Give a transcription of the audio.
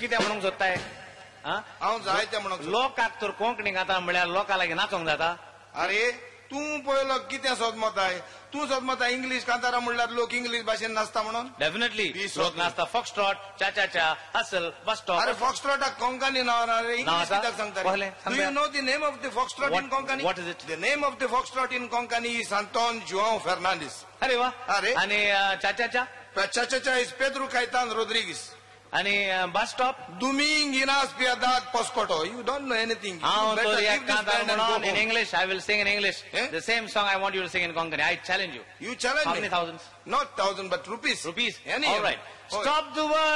कितें म्हणूंक सोदताय हांव जायते म्हणून लोकांक तर कोंकणी गाता म्हळ्यार लोकां लागीं नाचोंक जाता. अरे तूं पळयलो कितें सोदमताय तूं सोदमता इंग्लीश कांतारा म्हणल्यार लोक इंग्लीश भाशेन नाचता म्हणून. डेफिनेटली ही लोक सोदली. नाचता फॉक्सट्रॉट चा चा चा हसल बस स्टॉप. अरे फॉक्सट्रॉटाक कोंकणी नांव रे इंग्लीश आसा? कित्याक सांगता पहले सांग डू यू पळया. Know the name of the foxtrot in Konkani. What is it? The name of the foxtrot in Konkani is Antón João Fernandes. अरे वा. अरे. आणि चा चा चा Cha is Pedro Caetano Rodrigues. आणि bus stop. Dominguinas Piedad Poscoto. You don't know anything. You हांव better तर leave एक this गाता band and go म्हणून in home. English I will sing in English Eh? The same song I want you to sing in Konkani. I challenge you. You challenge How me. many thousands? Not 1,000 but rupees. Rupees. Any All of right. it. Oh. Stop the world.